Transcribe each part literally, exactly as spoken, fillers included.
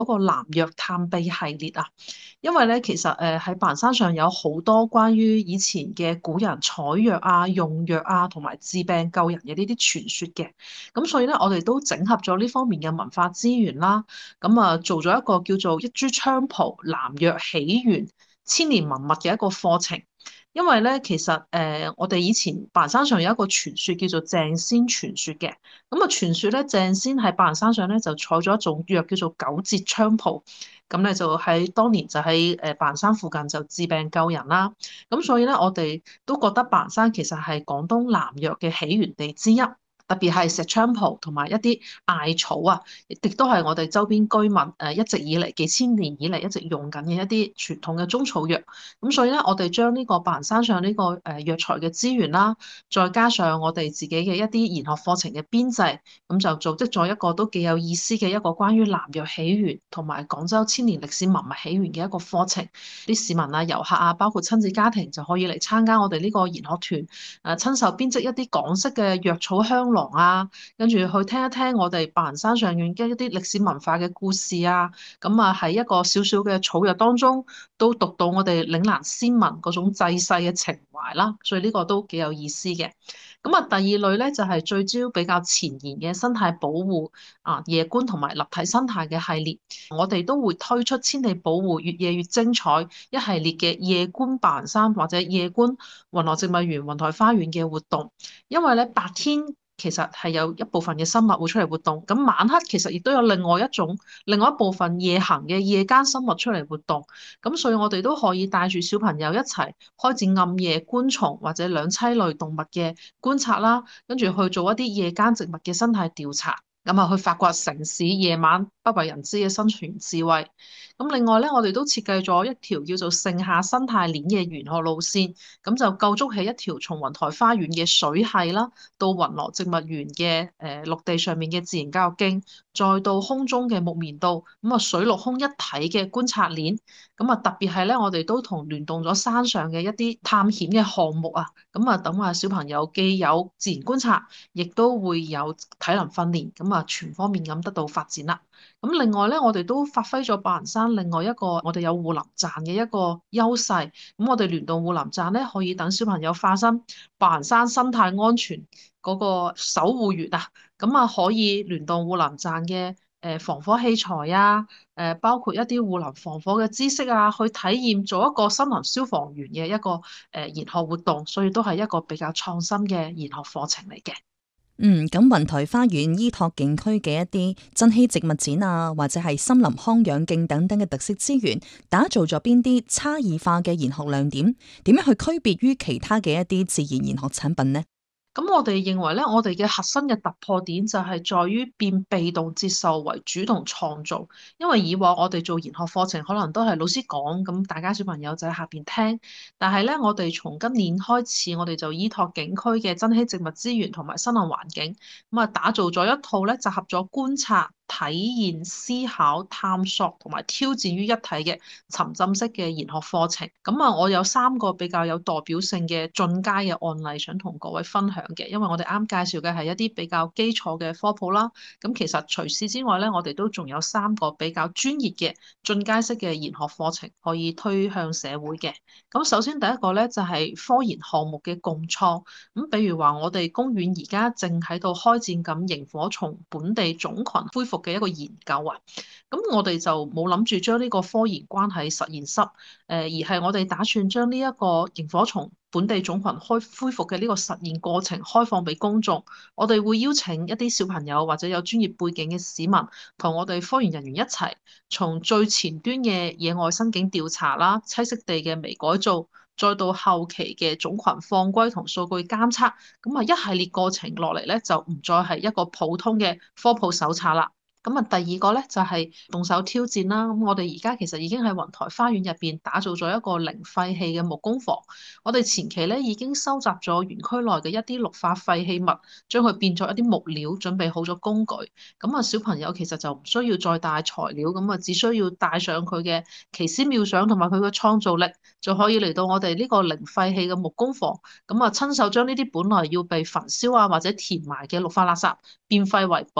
嗰個南藥探秘系列啊，因為咧其實誒喺白雲山上有好多關於以前嘅古人採藥啊、用藥啊同埋治病救人嘅呢啲傳說嘅，咁所以咧我哋都整合咗呢方面嘅文化資源啦，咁啊做咗一個叫做一株菖蒲南藥起源千年文物嘅一個課程。因為咧，其實誒、呃，我哋以前白雲山上有一個傳說叫做鄭仙傳說嘅，咁啊傳說咧鄭仙喺白雲山上咧就採咗一種藥叫做九節菖蒲，咁咧就喺當年就喺誒白雲山附近就治病救人啦，咁所以咧我哋都覺得白雲山其實係廣東南藥嘅起源地之一。特別係石菖蒲同埋一啲艾草啊，亦都係我哋周邊居民誒一直以嚟幾千年以嚟一直用緊嘅一啲傳統嘅中草藥。咁所以咧，我哋將呢個白雲山上呢個誒藥材嘅資源啦，再加上我哋自己嘅一啲研學課程嘅編製，咁就組織咗一個都幾有意思嘅一個關於南藥起源同埋廣州千年歷史文物起源嘅一個課程。啲市民啊、遊客啊，包括親子家庭就可以嚟參加我哋呢個研學團，誒親手編織一啲港式嘅藥草香囊啊，跟住去聽一聽我哋白雲山上面嘅一啲歷史文化嘅故事啊，咁啊喺一個小小嘅草藥當中，都讀到我哋嶺南先民嗰種濟世嘅情懷啦，所以呢個都幾有意思嘅。咁啊，第二類咧就係聚焦比較前沿嘅生態保護啊，夜觀同埋立體生態嘅系列，我哋都會推出千里保護越夜越精彩一系列嘅夜觀白雲山或者夜觀雲羅植物園、雲台花園嘅活動，因為咧白天其實係有一部分嘅生物會出嚟活動，咁晚黑其實亦都有另外一種、另外一部分夜行嘅夜間生物出嚟活動，咁所以我哋都可以帶住小朋友一齊開展暗夜觀蟲或者兩棲類動物嘅觀察啦，跟住去做一啲夜間植物嘅生態調查。咁啊，去發掘城市夜晚不為人知嘅生存智慧。咁另外咧，我哋都設計咗一條叫做盛夏生態鏈嘅玄學路線，咁就構築起一條從雲台花園嘅水系啦，到雲羅植物園嘅誒陸地上面嘅自然教育徑，再到空中嘅木棉道，咁啊水陸空一體嘅觀察鏈。咁啊特別係咧，我哋都同聯動咗山上嘅一啲探險嘅項目啊，咁啊等啊小朋友既有自然觀察，亦都會有體能訓練，咁啊全方面咁得到發展啦。咁另外咧，我哋都發揮咗白雲山另外一個我哋有護林站嘅一個優勢。咁我哋聯動護林站咧，可以等小朋友化身白雲山生態安全嗰個守護員啊，咁啊可以聯動護林站嘅誒防火器材啊，誒包括一啲護林防火嘅知識啊，去體驗做一個森林消防員嘅一個誒研學活動，所以都係一個比較創新嘅研學課程嚟嘅。 嗯，咁雲台花園依託景區嘅一啲珍稀植物展啊，或者係森林康養徑等等嘅特色資源，打造咗邊啲差異化嘅研學亮點？點樣去區別於其他嘅一啲自然研學產品呢？ 咁我哋認為咧，我哋嘅核心嘅突破點就係在於變被動接受為主動創造。因為以往我哋做研學課程，可能都係老師講，咁大家小朋友就喺下邊聽。但係咧，我哋從今年開始，我哋就依託景區嘅珍稀植物資源同埋森林環境，咁啊打造咗一套咧集合咗觀察、體驗、思考、探索同埋挑戰於一體嘅沉浸式嘅研學課程。咁啊，我有三個比較有代表性嘅進階嘅案例，想同各位分享嘅。因為我哋啱介紹嘅係一啲比較基礎嘅科普啦。咁其實除此之外咧，我哋都仲有三個比較專業嘅進階式嘅研學課程可以推向社會嘅。咁首先第一個咧就係科研項目嘅共創。咁比如話，我哋公園而家正喺度開展緊螢火蟲本地種群恢復嘅一個研究啊，咁我哋就冇諗住將呢個科研關喺實驗室，誒、呃、而係我哋打算將呢一個螢火蟲本地種群開恢復嘅呢個實驗過程開放俾公眾，我哋會邀請一啲小朋友或者有專業背景嘅市民，同我哋科研人員一齊，從最前端嘅野外生境調查啦、棲息地嘅微改造，再到後期嘅種群放歸同數據監測，咁啊一系列過程落嚟咧，就唔再係一個普通嘅科普手冊啦。咁啊，第二個咧就係動手挑戰啦。咁我哋而家其實已經喺雲台花園入邊打造咗一個零廢棄嘅木工房。我哋前期咧已經收集咗園區內嘅一啲綠化廢棄物，將佢變作一啲木料，準備好咗工具。咁啊，小朋友其實就唔需要再帶材料，咁啊只需要帶上佢嘅奇思妙想同埋佢嘅創造力，就可以嚟到我哋呢個零廢棄嘅木工房。咁啊，親手將呢啲本來要被焚燒啊或者填埋嘅綠化垃圾變廢為寶。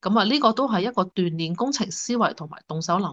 咁啊，呢個都係一個鍛鍊工程思維同埋動手能